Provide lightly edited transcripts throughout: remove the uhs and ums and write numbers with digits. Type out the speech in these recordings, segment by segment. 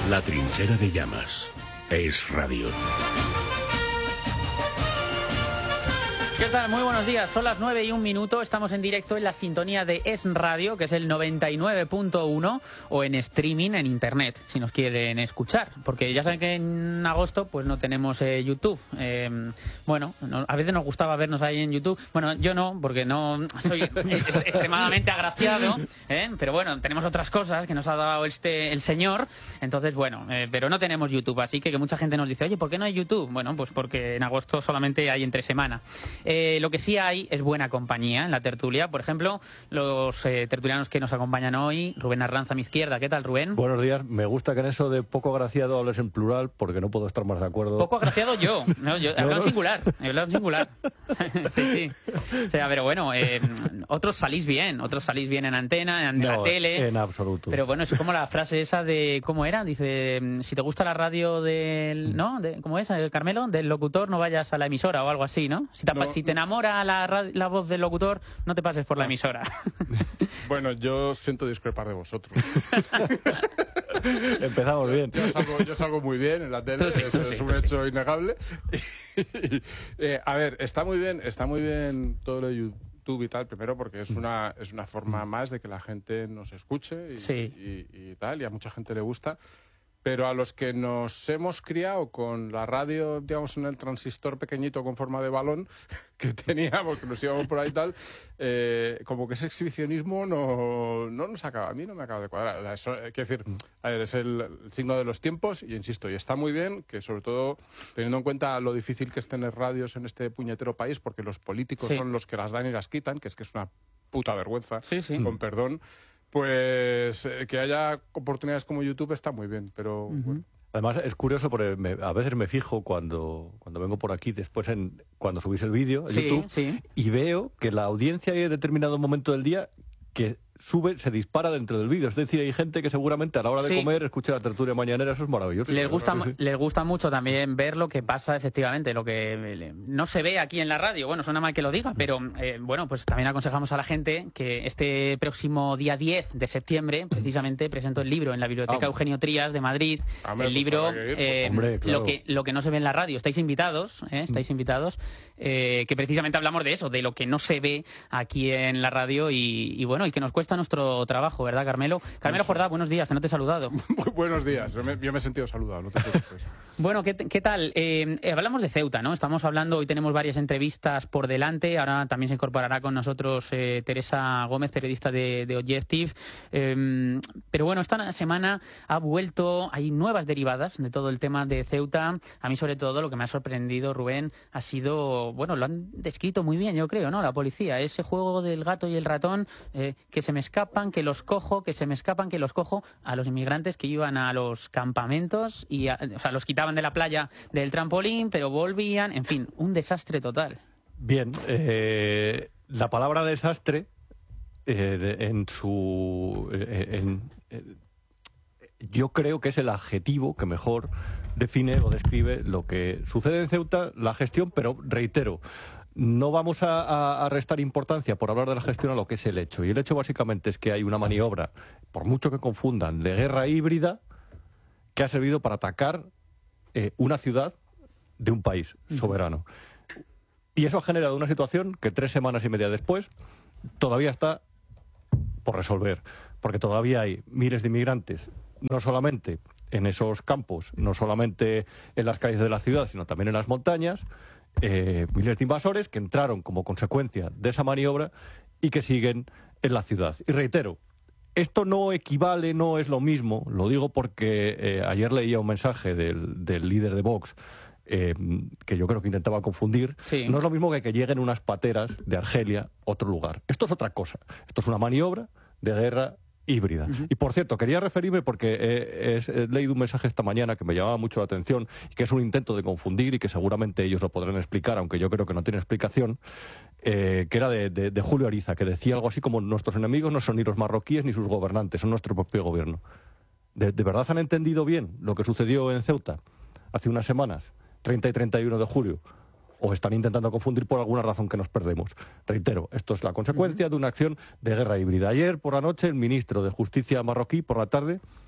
La trinchera de llamas. Es radio. ¿Qué tal? Muy buenos días. Son las 9:01. Estamos en directo en la sintonía de Es Radio, que es el 99.1, o en streaming en internet, si nos quieren escuchar. Porque ya saben que en agosto pues no tenemos YouTube. A veces nos gustaba vernos ahí en YouTube. Bueno, yo no, porque no soy extremadamente agraciado. Pero bueno, tenemos otras cosas que nos ha dado el señor. Entonces, pero no tenemos YouTube. Así que mucha gente nos dice, oye, ¿por qué no hay YouTube? Bueno, pues porque en agosto solamente hay entre semana. Lo que sí hay es buena compañía en la tertulia. Por ejemplo, los tertulianos que nos acompañan hoy, Rubén Arranza a mi izquierda. ¿Qué tal, Rubén? Buenos días. Me gusta que en eso de poco agraciado hables en plural, porque no puedo estar más de acuerdo. Poco agraciado yo. No, yo he hablado en singular. He hablado en singular. Sí. O sea, pero bueno, otros salís bien en antena, en la tele. En absoluto. Pero bueno, es como la frase esa de, ¿cómo era? Dice, si te gusta la radio del, ¿no? ¿Cómo es, Carmelo? Del locutor, no vayas a la emisora o algo así, ¿no? Si te enamora la voz del locutor, no te pases por la emisora. Bueno, yo siento discrepar de vosotros. Empezamos bien. Yo salgo muy bien en la tele, es un hecho innegable. A ver, está muy bien todo lo de YouTube y tal, primero porque es una forma más de que la gente nos escuche y tal, y a mucha gente le gusta. Pero a los que nos hemos criado con la radio, digamos, en el transistor pequeñito con forma de balón que teníamos, que nos íbamos por ahí y tal, como que ese exhibicionismo no nos acaba, a mí no me acaba de cuadrar. O sea, quiero decir, a ver, es el signo de los tiempos y insisto, y está muy bien que, sobre todo, teniendo en cuenta lo difícil que es tener radios en este puñetero país, porque los políticos son los que las dan y las quitan, que es una puta vergüenza, con perdón. Pues que haya oportunidades como YouTube está muy bien, pero bueno. Además es curioso porque a veces me fijo cuando vengo por aquí, después cuando subís el vídeo en YouTube, y veo que la audiencia hay en determinado momento del día que se dispara dentro del vídeo. Es decir, hay gente que seguramente a la hora de comer escucha la tertulia mañanera. Eso es maravilloso. Les gusta mucho también ver lo que pasa efectivamente, lo que no se ve aquí en la radio. Bueno, suena mal que lo diga, pero pues también aconsejamos a la gente que este próximo día 10 de septiembre precisamente presento el libro en la Biblioteca Eugenio Trías de Madrid. El libro, claro. lo que no se ve en la radio. Estáis invitados, que precisamente hablamos de eso, de lo que no se ve aquí en la radio y que nos cuesta nuestro trabajo, ¿verdad, Carmelo? Carmelo Jordá, buenos días, que no te he saludado. Buenos días, yo me he sentido saludado, no te preocupes. Bueno, ¿qué tal? Hablamos de Ceuta, ¿no? Estamos hablando, hoy tenemos varias entrevistas por delante, ahora también se incorporará con nosotros Teresa Gómez, periodista de Objective, pero bueno, esta semana hay nuevas derivadas de todo el tema de Ceuta. A mí, sobre todo, lo que me ha sorprendido, Rubén, ha sido, lo han descrito muy bien, yo creo, ¿no? La policía, ese juego del gato y el ratón, que se me escapan, que los cojo, a los inmigrantes que iban a los campamentos y los quitaban de la playa del trampolín, pero volvían, en fin, un desastre total. Bien, la palabra desastre yo creo que es el adjetivo que mejor define o describe lo que sucede en Ceuta, la gestión, pero reitero, no vamos a restar importancia por hablar de la gestión a lo que es el hecho. Y el hecho básicamente es que hay una maniobra, por mucho que confundan, de guerra híbrida que ha servido para atacar una ciudad de un país soberano. Y eso ha generado una situación que 3 semanas y media después todavía está por resolver. Porque todavía hay miles de inmigrantes, no solamente en esos campos, no solamente en las calles de la ciudad, sino también en las montañas, miles de invasores que entraron como consecuencia de esa maniobra y que siguen en la ciudad. Y reitero, esto no equivale, no es lo mismo, lo digo porque ayer leía un mensaje del líder de Vox que yo creo que intentaba confundir. No es lo mismo que lleguen unas pateras de Argelia a otro lugar. Esto es otra cosa. Esto es una maniobra de guerra híbrida. Y por cierto, quería referirme porque he leído un mensaje esta mañana que me llamaba mucho la atención y que es un intento de confundir y que seguramente ellos lo podrán explicar, aunque yo creo que no tiene explicación, que era de Julio Ariza, que decía algo así como: nuestros enemigos no son ni los marroquíes ni sus gobernantes, son nuestro propio gobierno. ¿De verdad han entendido bien lo que sucedió en Ceuta hace unas semanas, 30 y 31 de julio? ¿O están intentando confundir por alguna razón que nos perdemos? Reitero, esto es la consecuencia de una acción de guerra híbrida. Ayer por la noche el ministro de Justicia marroquí, por la tarde,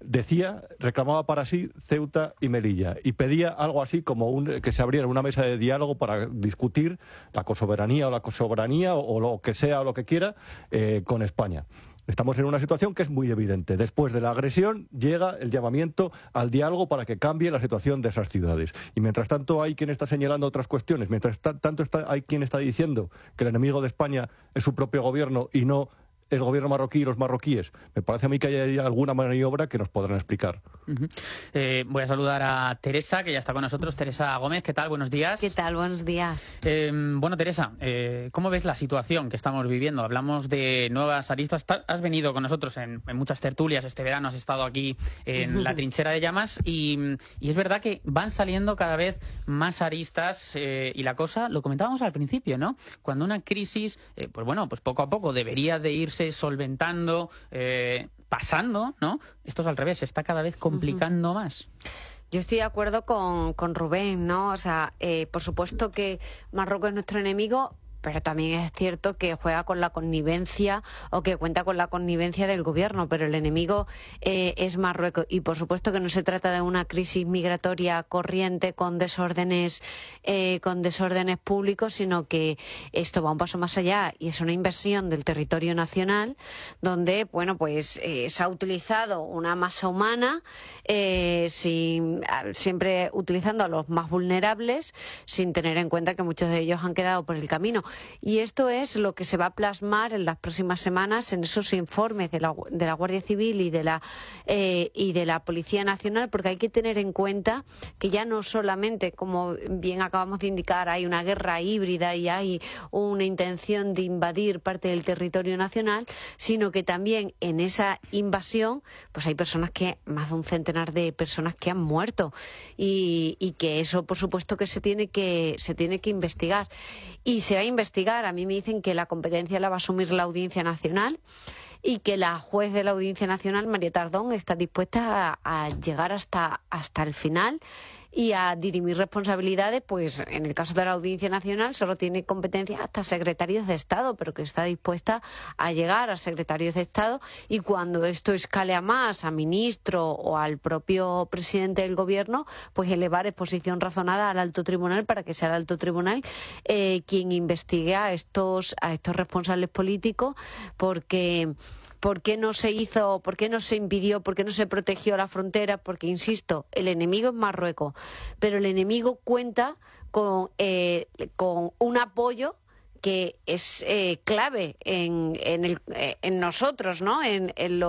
reclamaba para sí Ceuta y Melilla y pedía algo así como que se abriera una mesa de diálogo para discutir la cosoberanía o lo que sea o lo que quiera con España. Estamos en una situación que es muy evidente. Después de la agresión llega el llamamiento al diálogo para que cambie la situación de esas ciudades. Y mientras tanto hay quien está señalando otras cuestiones, hay quien está diciendo que el enemigo de España es su propio gobierno y no el gobierno marroquí y los marroquíes. Me parece a mí que hay alguna maniobra que nos podrán explicar. Voy a saludar a Teresa, que ya está con nosotros. Teresa Gómez, ¿qué tal? Buenos días. ¿Qué tal? Buenos días. Bueno, Teresa, ¿cómo ves la situación que estamos viviendo? Hablamos de nuevas aristas. Has venido con nosotros en muchas tertulias este verano, has estado aquí en la trinchera de llamas y es verdad que van saliendo cada vez más aristas y la cosa, lo comentábamos al principio, ¿no? Cuando una crisis, pues poco a poco debería de irse solventando, pasando, ¿no? Esto es al revés, se está cada vez complicando más. Yo estoy de acuerdo con Rubén, ¿no? O sea, por supuesto que Marruecos es nuestro enemigo, pero también es cierto que juega con la connivencia o que cuenta con la connivencia del gobierno, pero el enemigo es Marruecos. Y por supuesto que no se trata de una crisis migratoria corriente con desórdenes públicos, sino que esto va un paso más allá y es una invasión del territorio nacional donde, se ha utilizado una masa humana siempre utilizando a los más vulnerables sin tener en cuenta que muchos de ellos han quedado por el camino. Y esto es lo que se va a plasmar en las próximas semanas en esos informes de la Guardia Civil y de la Policía Nacional, porque hay que tener en cuenta que ya no solamente, como bien acabamos de indicar, hay una guerra híbrida y hay una intención de invadir parte del territorio nacional, sino que también en esa invasión pues hay más de un centenar de personas que han muerto y que eso por supuesto que se tiene que investigar. Y se va a investigar. A mí me dicen que la competencia la va a asumir la Audiencia Nacional y que la juez de la Audiencia Nacional, María Tardón, está dispuesta a llegar hasta el final y a dirimir responsabilidades. Pues en el caso de la Audiencia Nacional solo tiene competencia hasta secretarios de Estado, pero que está dispuesta a llegar a secretarios de Estado, y cuando esto escale a más, a ministro o al propio presidente del gobierno, pues elevar exposición razonada al alto tribunal para que sea el alto tribunal quien investigue a estos responsables políticos, porque ¿por qué no se hizo, por qué no se impidió, por qué no se protegió la frontera? Porque, insisto, el enemigo es Marruecos, pero el enemigo cuenta con un apoyo que es clave en nosotros, ¿no? En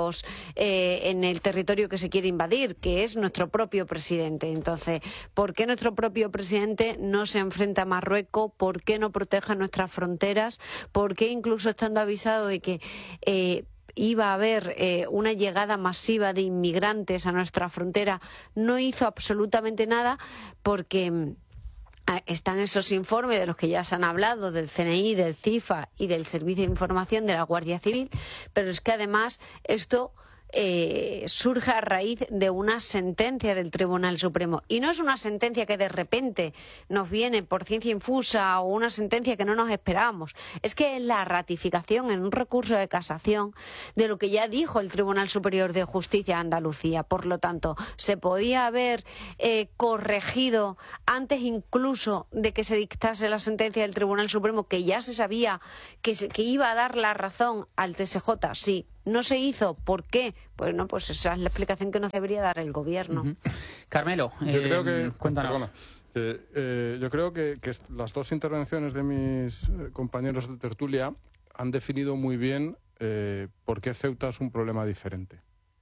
el territorio que se quiere invadir, que es nuestro propio presidente. Entonces, ¿por qué nuestro propio presidente no se enfrenta a Marruecos? ¿Por qué no protege nuestras fronteras? ¿Por qué, incluso estando avisado de que iba a haber una llegada masiva de inmigrantes a nuestra frontera, no hizo absolutamente nada? Porque están esos informes de los que ya se han hablado, del CNI, del CIFA y del Servicio de Información de la Guardia Civil, pero es que además esto surge a raíz de una sentencia del Tribunal Supremo, y no es una sentencia que de repente nos viene por ciencia infusa o una sentencia que no nos esperábamos, es que es la ratificación en un recurso de casación de lo que ya dijo el Tribunal Superior de Justicia de Andalucía. Por lo tanto, se podía haber corregido antes incluso de que se dictase la sentencia del Tribunal Supremo, que ya se sabía que iba a dar la razón al TSJ. Sí, no se hizo. ¿Por qué? Pues no, pues esa es la explicación que nos debería dar el gobierno. Carmelo, yo creo que, cuéntanos. Yo creo que las dos intervenciones de mis compañeros de tertulia han definido muy bien por qué Ceuta es un problema diferente.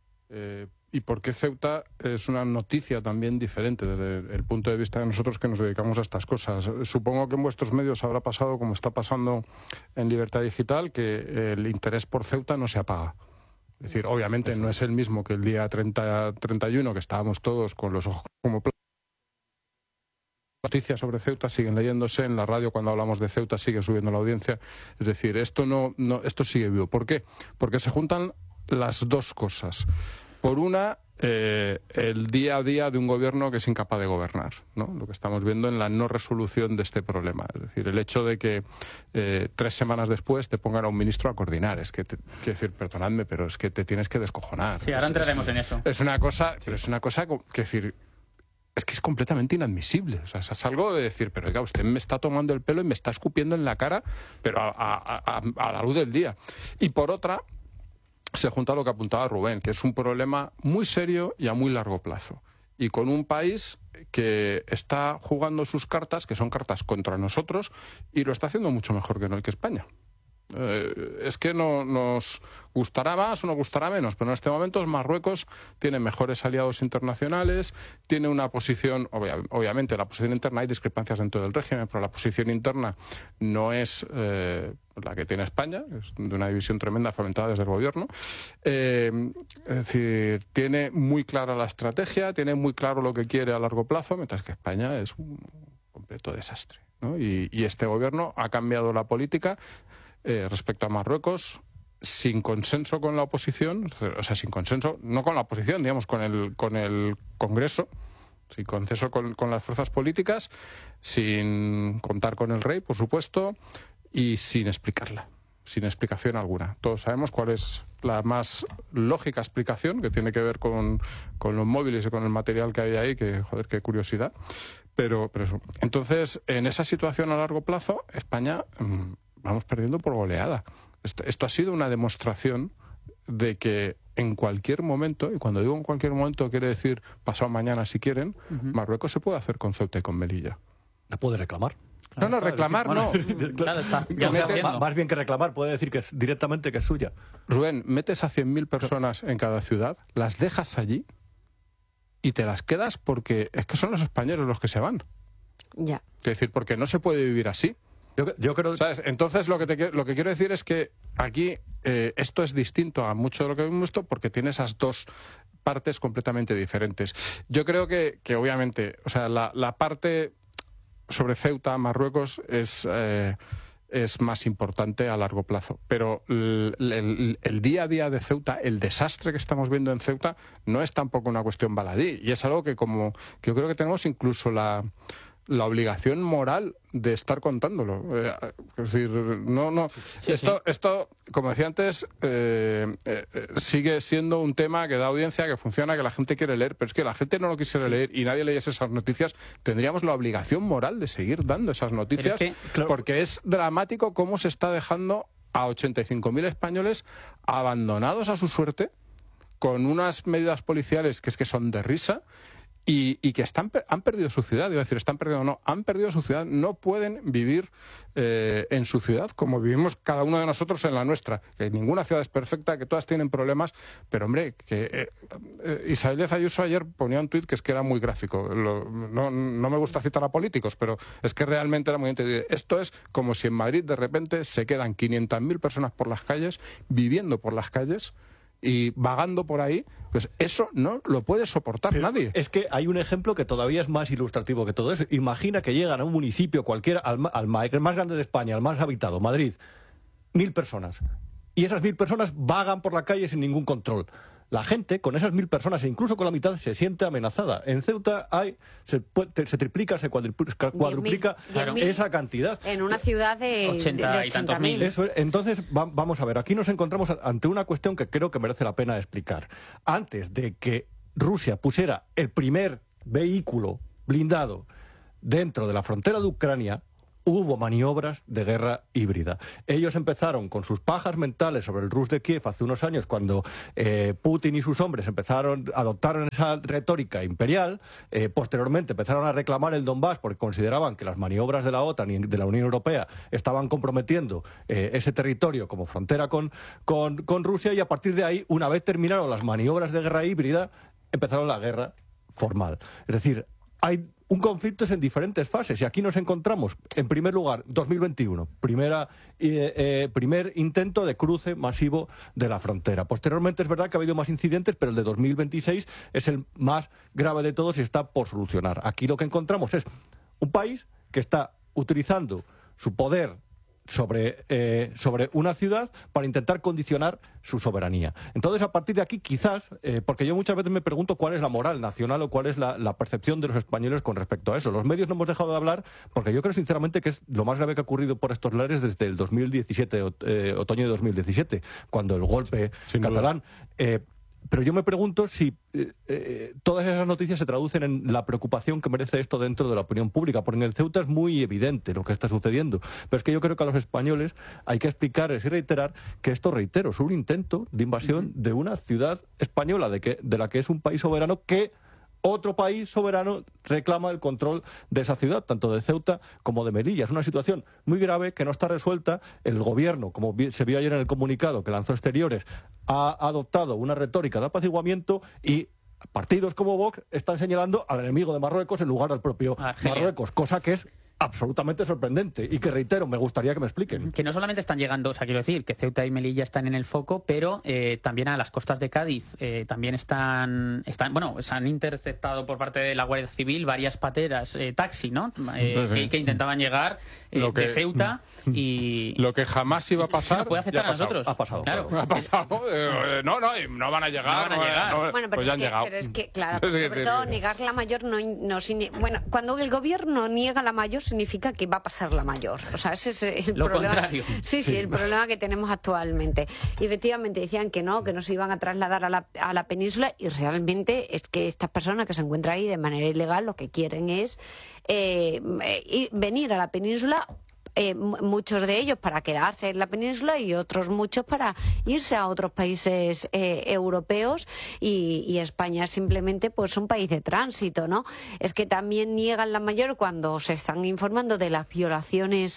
Y por qué Ceuta es una noticia también diferente desde el punto de vista de nosotros que nos dedicamos a estas cosas. Supongo que en vuestros medios habrá pasado, como está pasando en Libertad Digital, que el interés por Ceuta no se apaga. Es decir, obviamente no es el mismo que el día 30-31, que estábamos todos con los ojos como platos. Noticias sobre Ceuta siguen leyéndose, en la radio cuando hablamos de Ceuta sigue subiendo la audiencia. Es decir, esto sigue vivo. ¿Por qué? Porque se juntan las dos cosas. Por una, el día a día de un gobierno que es incapaz de gobernar, ¿no? Lo que estamos viendo en la no resolución de este problema. Es decir, el hecho de que 3 semanas después te pongan a un ministro a coordinar. Es que, quiero decir, perdonadme, pero es que te tienes que descojonar. Sí, ahora entraremos en eso. Es una cosa, pero es una cosa que decir... Es que es completamente inadmisible. O sea, es algo de decir, pero oiga, usted me está tomando el pelo y me está escupiendo en la cara, pero a la luz del día. Y por otra, se junta lo que apuntaba Rubén, que es un problema muy serio y a muy largo plazo. Y con un país que está jugando sus cartas, que son cartas contra nosotros, y lo está haciendo mucho mejor que España. Es que no nos gustará más o nos gustará menos, pero en este momento Marruecos tiene mejores aliados internacionales, tiene una posición, obviamente la posición interna hay discrepancias dentro del régimen, pero la posición interna no es la que tiene España, es de una división tremenda fomentada desde el gobierno. Es decir, tiene muy clara la estrategia, tiene muy claro lo que quiere a largo plazo, mientras que España es un completo desastre, ¿no? Y este gobierno ha cambiado la política respecto a Marruecos sin consenso con la oposición, o sea, sin consenso, no con la oposición, digamos, con el Congreso, sin consenso con las fuerzas políticas, sin contar con el rey, por supuesto, y sin explicarla, sin explicación alguna. Todos sabemos cuál es la más lógica explicación, que tiene que ver con los móviles y con el material que hay ahí, que, joder, qué curiosidad. Pero eso. Entonces, en esa situación a largo plazo, España... vamos perdiendo por goleada. Esto ha sido una demostración de que en cualquier momento, y cuando digo en cualquier momento quiere decir pasado mañana si quieren, Marruecos se puede hacer con Ceuta y con Melilla. ¿La puede reclamar? Claro, no, reclamar no. Claro, está. Ya más bien que reclamar, puede decir que es directamente que es suya. Rubén, metes a 100.000 personas en cada ciudad, las dejas allí y te las quedas porque es que son los españoles los que se van. Ya. Es decir, porque no se puede vivir así. Yo creo... ¿Sabes? Entonces lo que quiero decir es que aquí esto es distinto a mucho de lo que hemos visto porque tiene esas dos partes completamente diferentes. Yo creo que obviamente, o sea, la parte sobre Ceuta, Marruecos, es más importante a largo plazo. Pero el día a día de Ceuta, el desastre que estamos viendo en Ceuta, no es tampoco una cuestión baladí. Y es algo que yo creo que tenemos incluso la obligación moral de estar contándolo. Es decir, no. Sí, esto, como decía antes, sigue siendo un tema que da audiencia, que funciona, que la gente quiere leer, pero es que la gente no lo quisiera leer y nadie leyese esas noticias. Tendríamos la obligación moral de seguir dando esas noticias, porque es dramático cómo se está dejando a 85.000 españoles abandonados a su suerte, con unas medidas policiales que son de risa, y que han perdido su ciudad. Iba a decir, han perdido su ciudad, no pueden vivir en su ciudad como vivimos cada uno de nosotros en la nuestra, que ninguna ciudad es perfecta, que todas tienen problemas, pero hombre, que Isabel Díaz Ayuso ayer ponía un tuit que era muy gráfico. No me gusta citar a políticos, pero es que realmente era muy entendido. Esto es como si en Madrid de repente se quedan 500.000 personas por las calles, viviendo por las calles y vagando por ahí. Pues eso no lo puede soportar nadie. Es que hay un ejemplo que todavía es más ilustrativo que todo eso. Imagina que llegan a un municipio cualquiera, al más grande de España, al más habitado, Madrid, 1.000 personas. Y esas 1.000 personas vagan por la calle sin ningún control. La gente, con esas 1.000 personas, e incluso con la mitad, se siente amenazada. En Ceuta se triplica, se cuadruplica esa cantidad. En una ciudad de 80 y tantos mil. Eso es. Entonces, vamos a ver, aquí nos encontramos ante una cuestión que creo que merece la pena explicar. Antes de que Rusia pusiera el primer vehículo blindado dentro de la frontera de Ucrania, hubo maniobras de guerra híbrida. Ellos empezaron con sus pajas mentales sobre el Rus de Kiev hace unos años, cuando Putin y sus hombres adoptaron esa retórica imperial. Posteriormente empezaron a reclamar el Donbass porque consideraban que las maniobras de la OTAN y de la Unión Europea estaban comprometiendo ese territorio como frontera con Rusia, y a partir de ahí, una vez terminaron las maniobras de guerra híbrida, empezaron la guerra formal. Es decir, hay un conflicto en diferentes fases, y aquí nos encontramos, en primer lugar, 2021, primer intento de cruce masivo de la frontera. Posteriormente es verdad que ha habido más incidentes, pero el de 2026 es el más grave de todos y está por solucionar. Aquí lo que encontramos es un país que está utilizando su poder sobre una ciudad para intentar condicionar su soberanía. Entonces, a partir de aquí, quizás, porque yo muchas veces me pregunto cuál es la moral nacional o cuál es la percepción de los españoles con respecto a eso. Los medios no hemos dejado de hablar porque yo creo sinceramente que es lo más grave que ha ocurrido por estos lares desde el 2017, otoño de 2017, cuando el golpe catalán... Pero yo me pregunto si todas esas noticias se traducen en la preocupación que merece esto dentro de la opinión pública, porque en el Ceuta es muy evidente lo que está sucediendo. Pero es que yo creo que a los españoles hay que explicarles y reiterar que esto, reitero, es un intento de invasión de una ciudad española, de la que es un país soberano, que otro país soberano reclama el control de esa ciudad, tanto de Ceuta como de Melilla. Es una situación muy grave que no está resuelta. El gobierno, como se vio ayer en el comunicado que lanzó Exteriores, ha adoptado una retórica de apaciguamiento y partidos como Vox están señalando al enemigo de Marruecos en lugar al propio Marruecos, cosa que es absolutamente sorprendente y que, reitero, me gustaría que me expliquen. Que no solamente están llegando, o sea, quiero decir que Ceuta y Melilla están en el foco, pero también a las costas de Cádiz también están, bueno, se han interceptado por parte de la Guardia Civil varias pateras taxi, ¿no? Que intentaban llegar de Ceuta y... Lo que jamás iba a pasar... Nos puede afectar a nosotros. Ha pasado. Claro. Ha pasado. No van a llegar. Bueno, pero, pues ya han llegado. Pero es que, claro, sobre todo negar la mayor no significa... Bueno, cuando el gobierno niega la mayor significa que va a pasar la mayor. O sea, ese es el problema. Contrario. Sí, el problema que tenemos actualmente. Y efectivamente decían que no se iban a trasladar a la península, y realmente es que estas personas que se encuentran ahí de manera ilegal lo que quieren es venir a la península. Muchos de ellos para quedarse en la península y otros muchos para irse a otros países europeos, y España es simplemente pues un país de tránsito, ¿no? Es que también niegan la mayor cuando se están informando de las violaciones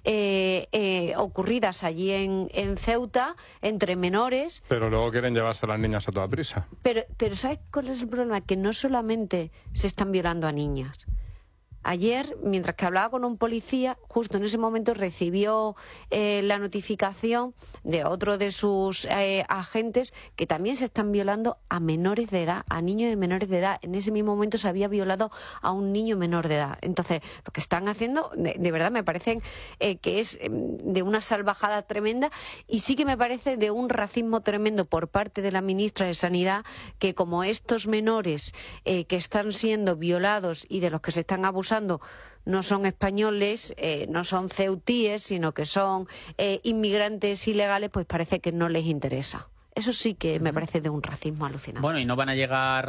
ocurridas allí en Ceuta entre menores. Pero luego quieren llevarse a las niñas a toda prisa. Pero ¿sabes cuál es el problema? Que no solamente se están violando a niñas. Ayer, mientras que hablaba con un policía, justo en ese momento recibió la notificación de otro de sus agentes que también se están violando a menores de edad, a niños de menores de edad. En ese mismo momento se había violado a un niño menor de edad. Entonces, lo que están haciendo, de verdad, me parece que es de una salvajada tremenda, y sí que me parece de un racismo tremendo por parte de la ministra de Sanidad, que como estos menores que están siendo violados y de los que se están abusando no son españoles, no son ceutíes, sino que son inmigrantes ilegales, pues parece que no les interesa. Eso sí que me parece de un racismo alucinante. Bueno, y no van a llegar,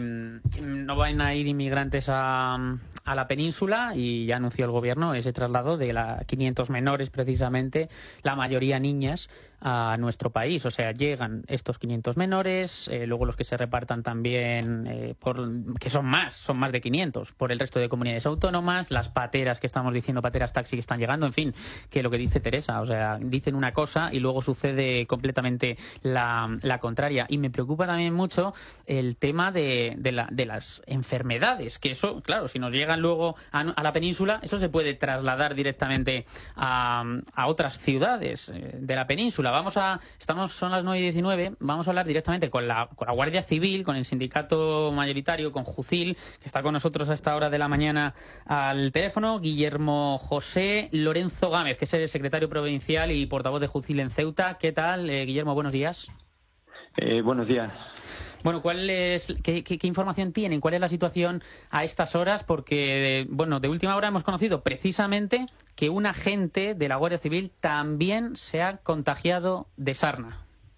no van a ir inmigrantes a la península, y ya anunció el gobierno ese traslado de 500 menores, precisamente, la mayoría niñas, a nuestro país. O sea, llegan estos 500 menores, luego los que se repartan también, que son más de 500, por el resto de comunidades autónomas, las pateras que estamos diciendo, pateras taxi que están llegando, en fin, que lo que dice Teresa, o sea, dicen una cosa y luego sucede completamente la contraria. Y me preocupa también mucho el tema de las enfermedades, que eso, claro, si nos llegan luego a la península, eso se puede trasladar directamente a otras ciudades de la península. Son las 9:19, vamos a hablar directamente con la Guardia Civil, con el sindicato mayoritario, con Jucil, que está con nosotros a esta hora de la mañana al teléfono, Guillermo José Lorenzo Gámez, que es el secretario provincial y portavoz de Jucil en Ceuta. ¿Qué tal, Guillermo? Buenos días. Buenos días. Bueno, ¿qué información tienen? ¿Cuál es la situación a estas horas? Porque, de última hora hemos conocido precisamente que un agente de la Guardia Civil también se ha contagiado de sarna.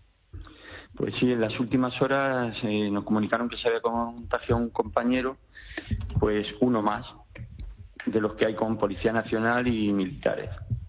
Pues sí, en las últimas horas nos comunicaron que se había contagiado un compañero, pues uno más, de los que hay con Policía Nacional y militares.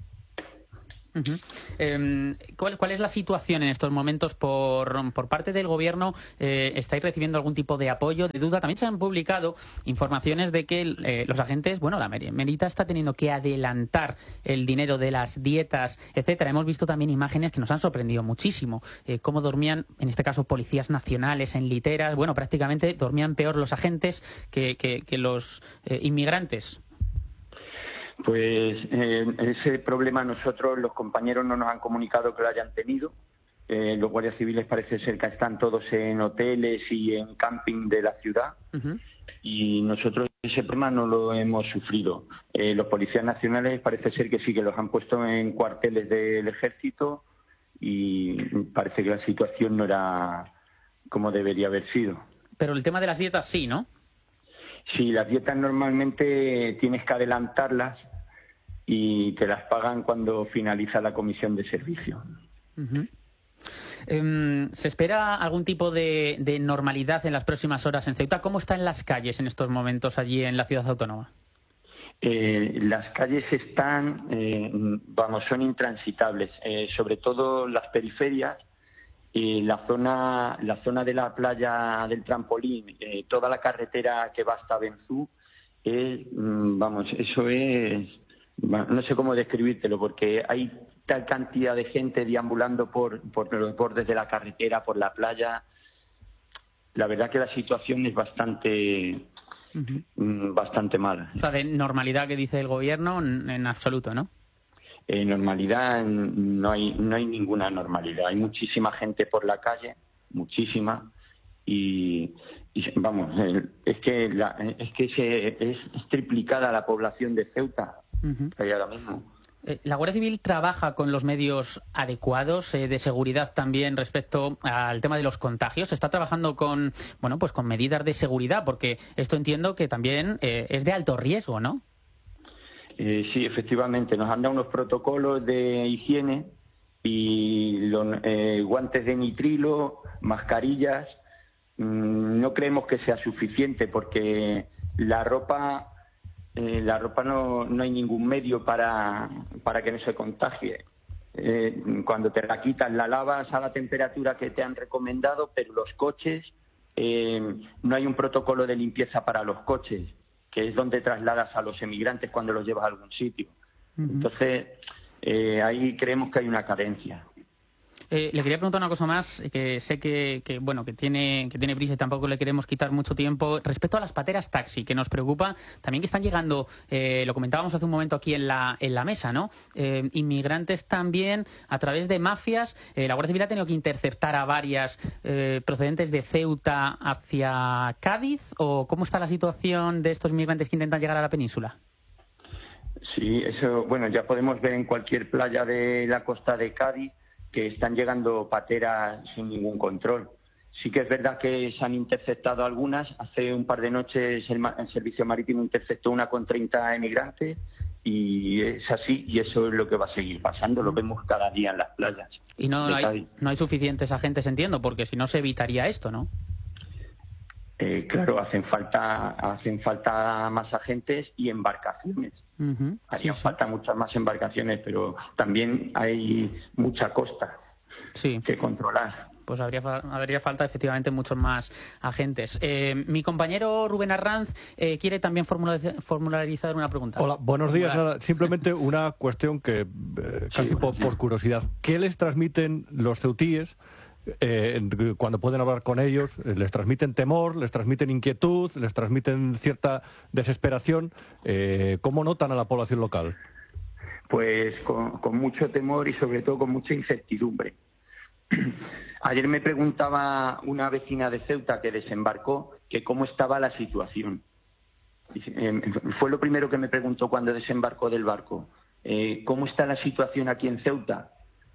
¿Cuál es la situación en estos momentos por parte del gobierno? ¿Estáis recibiendo algún tipo de apoyo, de duda? También se han publicado informaciones de que los agentes, la Merita está teniendo que adelantar el dinero de las dietas, etcétera. Hemos visto también imágenes que nos han sorprendido muchísimo, cómo dormían, en este caso, policías nacionales en literas. Prácticamente dormían peor los agentes que los inmigrantes. Pues ese problema nosotros, los compañeros, no nos han comunicado que lo hayan tenido. Los guardias civiles parece ser que están todos en hoteles y en camping de la ciudad. Y nosotros ese problema no lo hemos sufrido. Los policías nacionales parece ser que sí, que los han puesto en cuarteles del ejército y parece que la situación no era como debería haber sido. Pero el tema de las dietas sí, ¿no? Sí, las dietas normalmente tienes que adelantarlas y te las pagan cuando finaliza la comisión de servicio. Uh-huh. ¿Se espera algún tipo de normalidad en las próximas horas en Ceuta? ¿Cómo están las calles en estos momentos allí en la ciudad autónoma? Las calles están, son intransitables, sobre todo las periferias. La zona de la playa del Trampolín, toda la carretera que va hasta Benzú, eso es, no sé cómo describírtelo, porque hay tal cantidad de gente deambulando por los bordes de la carretera, por la playa. La verdad que la situación es bastante mala. O sea, de normalidad que dice el gobierno, en absoluto, ¿no? Normalidad, no hay ninguna normalidad. Hay muchísima gente por la calle, muchísima, y es que es triplicada la población de Ceuta que hay ahora mismo. ¿La Guardia Civil trabaja con los medios adecuados de seguridad también respecto al tema de los contagios? ¿Está trabajando con medidas de seguridad? Porque esto entiendo que también es de alto riesgo, ¿no? Sí, efectivamente. Nos han dado unos protocolos de higiene y guantes de nitrilo, mascarillas. No creemos que sea suficiente porque la ropa no hay ningún medio para que no se contagie. Cuando te la quitas, la lavas a la temperatura que te han recomendado, pero los coches, no hay un protocolo de limpieza para los coches, que es donde trasladas a los emigrantes cuando los llevas a algún sitio. Uh-huh. Entonces, ahí creemos que hay una carencia. Le quería preguntar una cosa más, que sé que tiene prisa y tampoco le queremos quitar mucho tiempo. Respecto a las pateras taxi, que nos preocupa también que están llegando, lo comentábamos hace un momento aquí en la mesa, ¿no? Inmigrantes también a través de mafias. La Guardia Civil ha tenido que interceptar a varias procedentes de Ceuta hacia Cádiz. ¿O cómo está la situación de estos inmigrantes que intentan llegar a la península? Sí, eso, ya podemos ver en cualquier playa de la costa de Cádiz que están llegando pateras sin ningún control. Sí que es verdad que se han interceptado algunas. Hace un par de noches el Servicio Marítimo interceptó una con 30 emigrantes y es así, y eso es lo que va a seguir pasando. Lo vemos cada día en las playas. Y no hay suficientes agentes, entiendo, porque si no se evitaría esto, ¿no? Claro, hacen falta más agentes y embarcaciones. Uh-huh. Harían falta muchas más embarcaciones, pero también hay mucha costa que controlar. Pues habría falta efectivamente muchos más agentes. Mi compañero Rubén Arranz quiere también formularizar una pregunta. Hola, buenos días. Nada, simplemente una cuestión que casi por curiosidad. ¿Qué les transmiten los ceutíes cuando pueden hablar con ellos? ¿Les transmiten temor, les transmiten inquietud, les transmiten cierta desesperación? ¿Cómo notan a la población local? Pues con mucho temor y sobre todo con mucha incertidumbre. Ayer me preguntaba una vecina de Ceuta que desembarcó que cómo estaba la situación. Fue lo primero que me preguntó cuando desembarcó del barco. ¿Cómo está la situación aquí en Ceuta?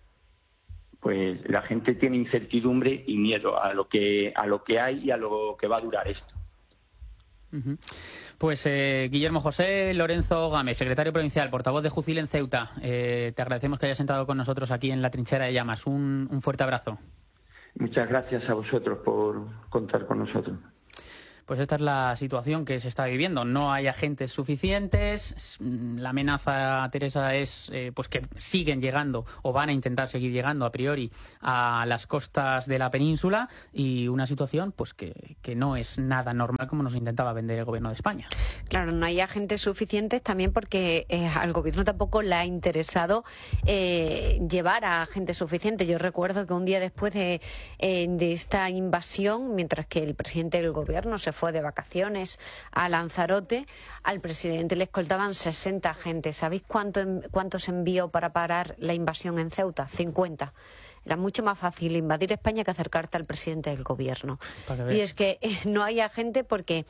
Pues la gente tiene incertidumbre y miedo a lo que hay y a lo que va a durar esto. Uh-huh. Pues Guillermo José Lorenzo Gámez, secretario provincial, portavoz de Jucil en Ceuta. Te agradecemos que hayas entrado con nosotros aquí en la Trinchera de Llamas. Un fuerte abrazo. Muchas gracias a vosotros por contar con nosotros. Pues esta es la situación que se está viviendo. No hay agentes suficientes. La amenaza, Teresa, es pues que siguen llegando o van a intentar seguir llegando a priori a las costas de la península, y una situación pues que no es nada normal como nos intentaba vender el gobierno de España. Claro, no hay agentes suficientes también porque al gobierno tampoco le ha interesado llevar a agentes suficientes. Yo recuerdo que un día después de esta invasión, mientras que el presidente del gobierno se fue de vacaciones a Lanzarote, al presidente le escoltaban 60 agentes. ¿Sabéis cuánto se envió para parar la invasión en Ceuta? 50. Era mucho más fácil invadir España que acercarte al presidente del gobierno. Y es que no hay agente porque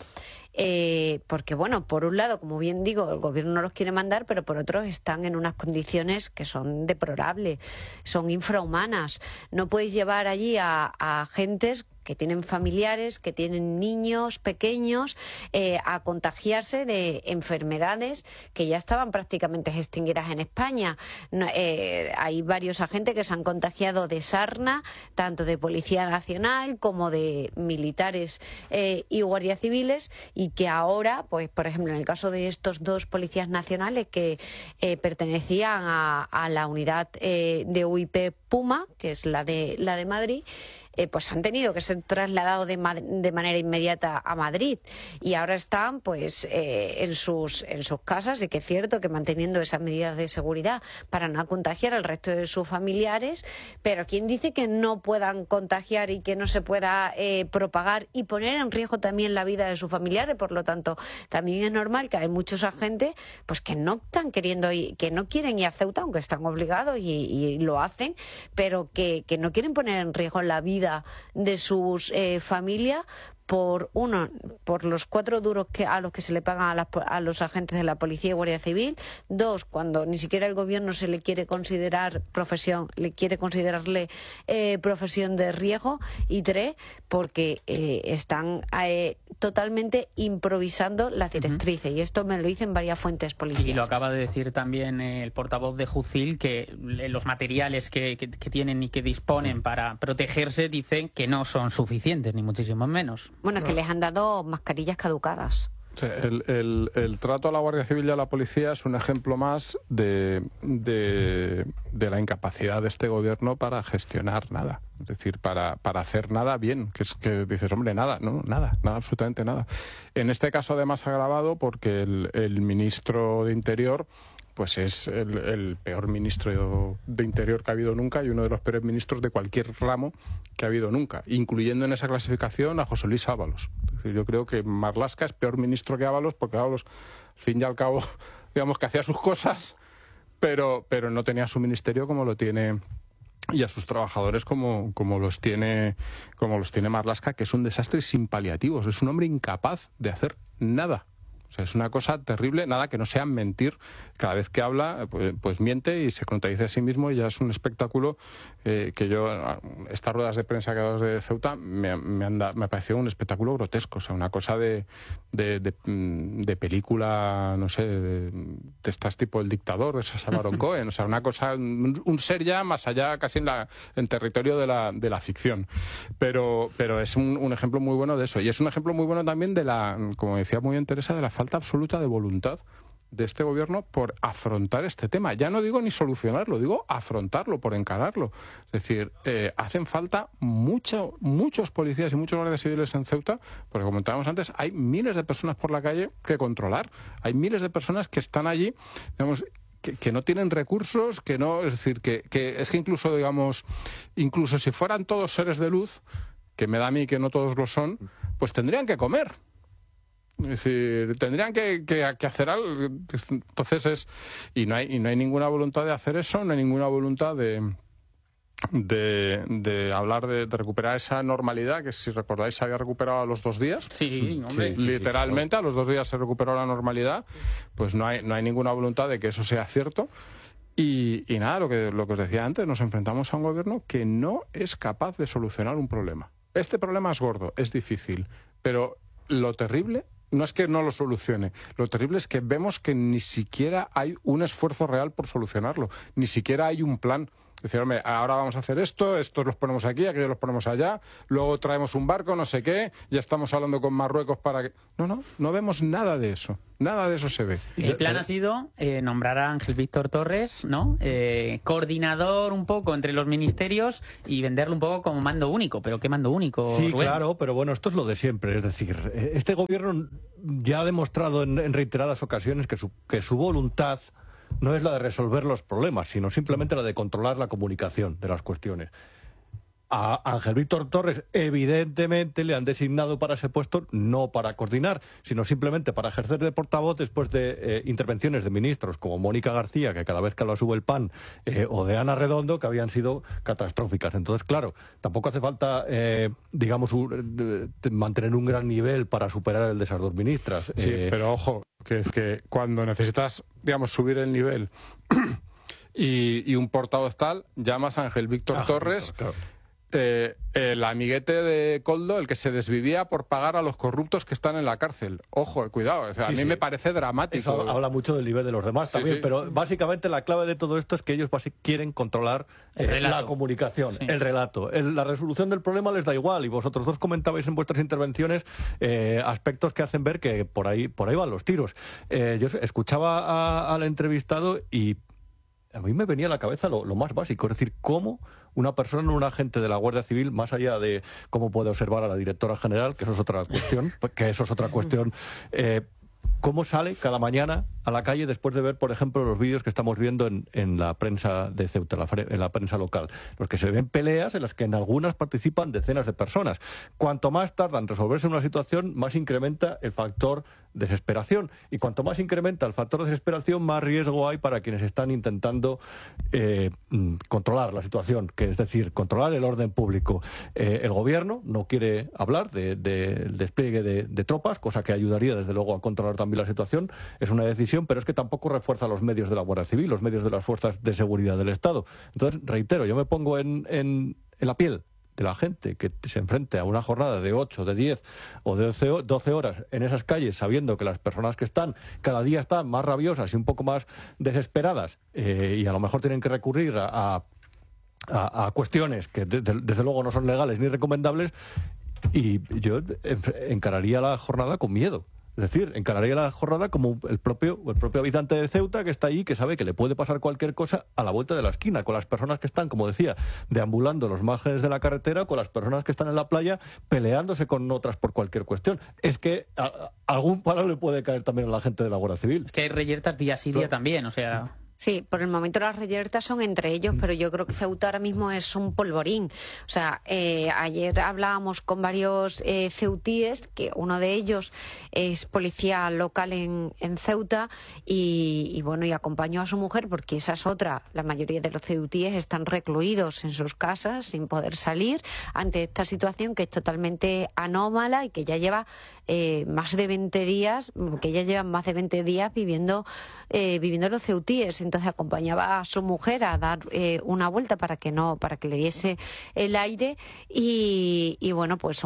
porque, bueno, por un lado, como bien digo, el gobierno no los quiere mandar, pero por otro están en unas condiciones que son deplorables, son infrahumanas. No puedes llevar allí a gentes que tienen familiares, que tienen niños pequeños, a contagiarse de enfermedades que ya estaban prácticamente extinguidas en España. Hay varios agentes que se han contagiado de sarna, tanto de Policía Nacional como de militares y guardias civiles, y que ahora, pues por ejemplo, en el caso de estos dos policías nacionales que pertenecían a la unidad de UIP Puma, que es la de Madrid, pues han tenido que ser trasladados de manera inmediata a Madrid, y ahora están pues en sus casas, y que es cierto que manteniendo esas medidas de seguridad para no contagiar al resto de sus familiares, pero ¿quién dice que no puedan contagiar y que no se pueda propagar y poner en riesgo también la vida de sus familiares? Por lo tanto, también es normal que hay muchos agentes pues que no están queriendo ir, que no quieren ir a Ceuta, aunque están obligados y lo hacen, pero que no quieren poner en riesgo la vida de sus familias por los 4 duros a los que se le pagan a los agentes de la Policía y Guardia Civil; 2, cuando ni siquiera el gobierno se le quiere considerar profesión de riesgo; y 3, porque están totalmente improvisando las directrices, y esto me lo dicen varias fuentes policiales. Y lo acaba de decir también el portavoz de Jucil, que los materiales que tienen y que disponen para protegerse, dicen que no son suficientes, ni muchísimo menos. Bueno, es que les han dado mascarillas caducadas. Sí, el trato a la Guardia Civil y a la policía es un ejemplo más de la incapacidad de este gobierno para gestionar nada. Es decir, para hacer nada bien. Que es que dices, hombre, nada, absolutamente nada. En este caso, además, agravado porque el ministro de Interior pues es el peor ministro de Interior que ha habido nunca, y uno de los peores ministros de cualquier ramo que ha habido nunca, incluyendo en esa clasificación a José Luis Ábalos. Es decir, yo creo que Marlaska es peor ministro que Ábalos, porque Ábalos, al fin y al cabo, digamos que hacía sus cosas, pero no tenía su ministerio como lo tiene, y a sus trabajadores como los tiene Marlaska, que es un desastre sin paliativos. Es un hombre incapaz de hacer nada. O sea, es una cosa terrible, nada que no sea mentir. Cada vez que habla, pues miente y se contradice a sí mismo, y ya es un espectáculo que yo, estas ruedas de prensa que he dado de Ceuta, me pareció un espectáculo grotesco. O sea, una cosa de película, no sé, de estas tipo El Dictador, de Sacha Baron Cohen. O sea, una cosa, un ser ya más allá, casi en territorio de la ficción. Pero es un ejemplo muy bueno de eso. Y es un ejemplo muy bueno también de como decía muy bien Teresa, de la falta absoluta de voluntad de este gobierno por afrontar este tema. Ya no digo ni solucionarlo, digo afrontarlo, por encararlo. Es decir, hacen falta muchos policías y muchos guardias civiles en Ceuta, porque como comentábamos antes, hay miles de personas por la calle que controlar. Hay miles de personas que están allí, digamos, que no tienen recursos, que no, es decir, que es que incluso si fueran todos seres de luz, que me da a mí que no todos lo son, pues tendrían que comer. Es decir, tendrían que hacer algo. Entonces y no hay ninguna voluntad de hacer eso, no hay ninguna voluntad de hablar de recuperar esa normalidad, que si recordáis se había recuperado a los 2 días. Sí, hombre. Literalmente a los 2 días se recuperó la normalidad. Pues no hay ninguna voluntad de que eso sea cierto. Y nada, lo que os decía antes, nos enfrentamos a un gobierno que no es capaz de solucionar un problema. Este problema es gordo, es difícil, pero lo terrible no es que no lo solucione, lo terrible es que vemos que ni siquiera hay un esfuerzo real por solucionarlo, ni siquiera hay un plan. Es decir, hombre, ahora vamos a hacer estos los ponemos aquí, aquellos los ponemos allá, luego traemos un barco, no sé qué, ya estamos hablando con Marruecos para que... No vemos nada de eso, nada de eso se ve. El plan ha sido nombrar a Ángel Víctor Torres, ¿no? Coordinador un poco entre los ministerios y venderlo un poco como mando único. ¿Pero qué mando único, Sí, Rubén? claro, pero bueno, esto es lo de siempre. Es decir, este gobierno ya ha demostrado en reiteradas ocasiones que su voluntad no es la de resolver los problemas, sino simplemente la de controlar la comunicación de las cuestiones. A Ángel Víctor Torres, evidentemente, le han designado para ese puesto no para coordinar, sino simplemente para ejercer de portavoz después de intervenciones de ministros como Mónica García, que cada vez que lo sube el PAN, o de Ana Redondo, que habían sido catastróficas. Entonces, claro, tampoco hace falta, mantener un gran nivel para superar el de esas dos ministras. Sí, pero ojo, que es que cuando necesitas, digamos, subir el nivel y un portavoz tal, llamas a Ángel Víctor Torres. Claro. El amiguete de Koldo, el que se desvivía por pagar a los corruptos que están en la cárcel. Ojo, cuidado, a mí me parece dramático. Eso habla mucho del nivel de los demás también, pero básicamente la clave de todo esto es que ellos quieren controlar la comunicación, el relato. La resolución del problema les da igual, y vosotros dos comentabais en vuestras intervenciones aspectos que hacen ver que por ahí van los tiros. Yo escuchaba al entrevistado y a mí me venía a la cabeza lo más básico, es decir, cómo una persona, un agente de la Guardia Civil, más allá de cómo puede observar a la directora general, que eso es otra cuestión, cómo sale cada mañana a la calle después de ver, por ejemplo, los vídeos que estamos viendo en la prensa de Ceuta, en la prensa local, los que se ven peleas en las que en algunas participan decenas de personas. Cuanto más tarda en resolverse una situación, más incrementa el factor desesperación, y cuanto más incrementa el factor desesperación, más riesgo hay para quienes están intentando controlar la situación, que es decir, controlar el orden público. El gobierno no quiere hablar del despliegue de tropas, cosa que ayudaría desde luego a controlar también la situación. Es una decisión, pero es que tampoco refuerza los medios de la Guardia Civil, los medios de las fuerzas de seguridad del Estado. Entonces, reitero, yo me pongo en la piel de la gente que se enfrente a una jornada de 8, de 10 o de 12 horas en esas calles, sabiendo que las personas que están cada día están más rabiosas y un poco más desesperadas, y a lo mejor tienen que recurrir a cuestiones que desde luego no son legales ni recomendables, y yo encararía la jornada con miedo. Es decir, encararía la jornada como el propio habitante de Ceuta, que está allí, que sabe que le puede pasar cualquier cosa a la vuelta de la esquina, con las personas que están, como decía, deambulando los márgenes de la carretera, con las personas que están en la playa peleándose con otras por cualquier cuestión. Es que algún palo le puede caer también a la gente de la Guardia Civil. Es que hay reyertas día sí día también, o sea... Sí, por el momento las reyertas son entre ellos, pero yo creo que Ceuta ahora mismo es un polvorín. O sea, ayer hablábamos con varios ceutíes, que uno de ellos es policía local en Ceuta, y bueno, y acompañó a su mujer, porque esa es otra. La mayoría de los ceutíes están recluidos en sus casas sin poder salir ante esta situación que es totalmente anómala y que ya lleva más de 20 días, que ya llevan más de 20 días viviendo los ceutíes. Entonces acompañaba a su mujer a dar una vuelta para que le diese el aire, y bueno, pues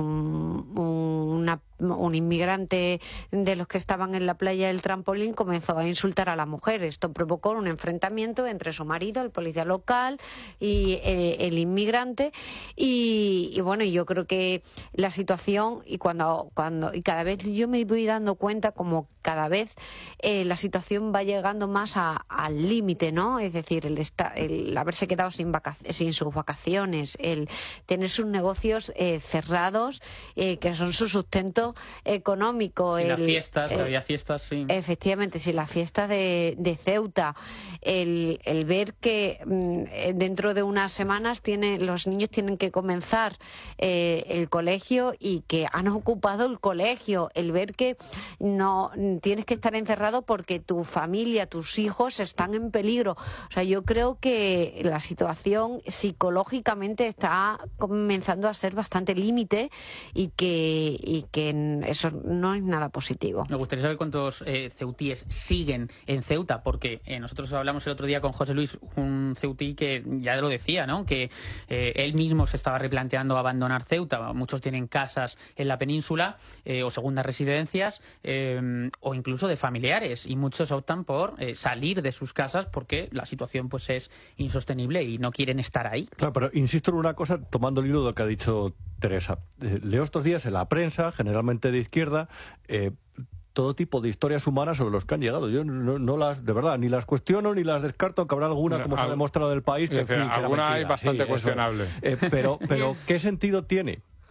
un inmigrante de los que estaban en la playa del trampolín comenzó a insultar a la mujer. Esto provocó un enfrentamiento entre su marido, el policía local, y el inmigrante, y bueno, yo creo que la situación, y cada vez yo me voy dando cuenta como cada vez la situación va llegando más al límite, ¿no? Es decir, el haberse quedado sin sus vacaciones, el tener sus negocios cerrados, que son su sustento económico. Las fiestas, había fiestas, sí. Efectivamente, sí, la fiesta de Ceuta. El ver que dentro de unas semanas los niños tienen que comenzar el colegio y que han ocupado el colegio. El ver que no tienes que estar encerrado porque tu familia, tus hijos están en peligro. O sea, yo creo que la situación psicológicamente está comenzando a ser bastante límite, y que eso no es nada positivo. Me gustaría saber cuántos ceutíes siguen en Ceuta, porque nosotros hablamos el otro día con José Luis, un ceutí que ya lo decía, ¿no? Que él mismo se estaba replanteando abandonar Ceuta. Muchos tienen casas en la península o segundas residencias, o incluso de familiares, y muchos optan por salir de sus casas porque la situación pues es insostenible y no quieren estar ahí. Claro, pero insisto en una cosa, tomando el hilo de lo que ha dicho Teresa. Leo estos días en la prensa, generalmente de izquierda, todo tipo de historias humanas sobre los que han llegado. Yo no las, de verdad, ni las cuestiono ni las descarto, aunque habrá alguna, como se ha demostrado del país, que en fin, alguna hay bastante cuestionable. Pero ¿qué sentido tiene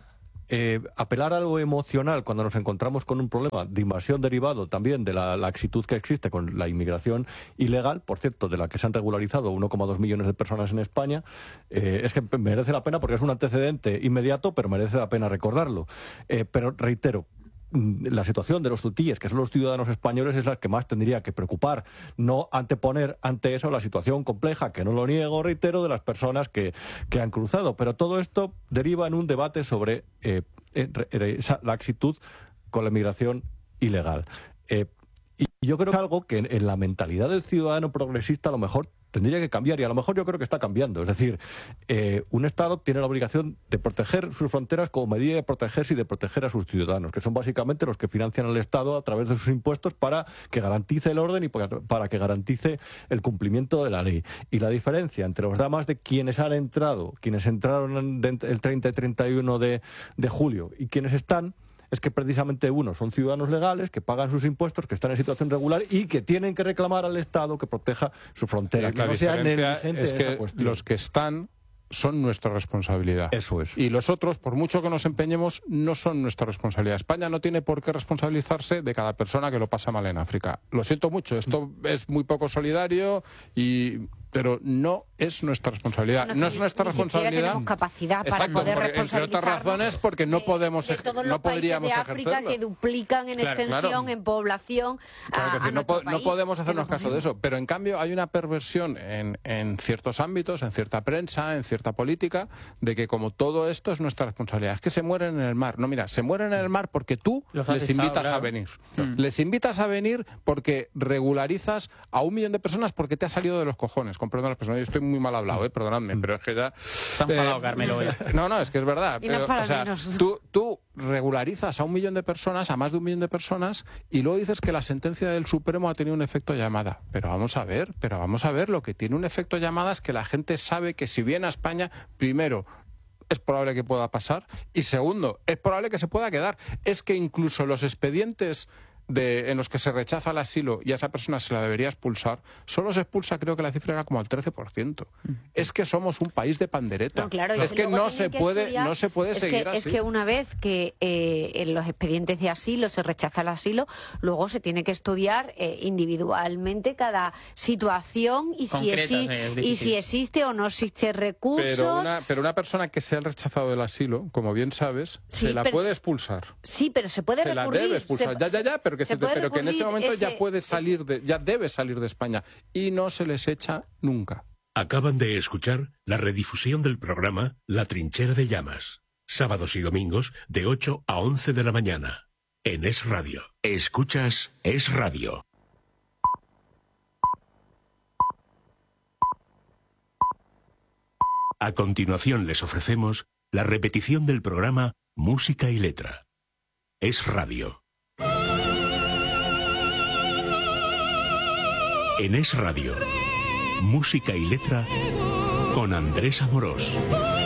apelar a algo emocional cuando nos encontramos con un problema de invasión derivado también de la laxitud que existe con la inmigración ilegal, por cierto, de la que se han regularizado 1,2 millones de personas en España, es que merece la pena porque es un antecedente inmediato, pero merece la pena recordarlo. Pero reitero, la situación de los tutíes, que son los ciudadanos españoles, es la que más tendría que preocupar, no anteponer ante eso la situación compleja, que no lo niego, reitero, de las personas que han cruzado. Pero todo esto deriva en un debate sobre esa laxitud con la inmigración ilegal. Y yo creo que es algo que en la mentalidad del ciudadano progresista a lo mejor tendría que cambiar, y a lo mejor yo creo que está cambiando. Es decir, un Estado tiene la obligación de proteger sus fronteras como medida de protegerse y de proteger a sus ciudadanos, que son básicamente los que financian al Estado a través de sus impuestos para que garantice el orden y para que garantice el cumplimiento de la ley. Y la diferencia entre los damas de quienes han entrado, quienes entraron el 30 y 31 de julio y quienes están, es que precisamente unos son ciudadanos legales que pagan sus impuestos, que están en situación regular y que tienen que reclamar al Estado que proteja su frontera. La diferencia es que los que están son nuestra responsabilidad. Eso es. Y los otros, por mucho que nos empeñemos, no son nuestra responsabilidad. España no tiene por qué responsabilizarse de cada persona que lo pasa mal en África. Lo siento mucho, esto es muy poco solidario pero no es nuestra responsabilidad. No es nuestra responsabilidad. Tenemos capacidad para poder responsabilizarnos. Entre otras razones, porque no podemos, no podríamos ejercerlo. De África que duplican en extensión, en población. No podemos hacernos caso de eso. Pero en cambio hay una perversión en ciertos ámbitos, en cierta prensa, en cierta política, de que como todo esto es nuestra responsabilidad. Es que se mueren en el mar. No, mira, se mueren en el mar porque tú les invitas a venir. Les invitas a venir porque regularizas a 1 millón de personas porque te ha salido de los cojones. Perdón, las personas, yo estoy muy mal hablado, perdonadme, pero es que ya... Está enfadado, Carmelo. No, es que es verdad. Pero, o sea, tú regularizas a 1 millón de personas, a más de 1 millón de personas, y luego dices que la sentencia del Supremo ha tenido un efecto llamada. Pero vamos a ver, lo que tiene un efecto llamada es que la gente sabe que si viene a España, primero, es probable que pueda pasar, y segundo, es probable que se pueda quedar. Es que incluso los expedientes en los que se rechaza el asilo y a esa persona se la debería expulsar, solo se expulsa, creo que la cifra era como al 13%. Es que somos un país de pandereta. No, claro, es que no se puede seguir así. Es que una vez que en los expedientes de asilo se rechaza el asilo, luego se tiene que estudiar individualmente cada situación y si existe o no existe recursos. Pero una persona que se ha rechazado el asilo, como bien sabes, se la puede expulsar. Sí, pero se puede recurrir. Se la debe expulsar. Pero que en ese momento ya debe salir de España y no se les echa nunca. Acaban de escuchar la redifusión del programa La Trinchera de Llamas, sábados y domingos de 8 a 11 de la mañana, en Es Radio. Escuchas Es Radio. A continuación les ofrecemos la repetición del programa Música y Letra. Es Radio. En Es Radio, Música y Letra con Andrés Amorós.